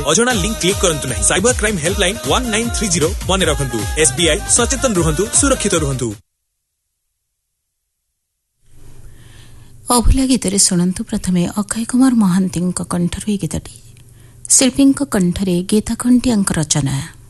अजणा link click करंतु नहीं। Cyber crime helpline 1930 मन रखंतु। SBI सचेतन रुहंतु, सुरक्षित रुहंतु। अभुला गीतरे शुणु प्रथमे अक्षय कुमार महांती कंठर गीतटी शिल्पी कंठरे गीता खंटिया रचना।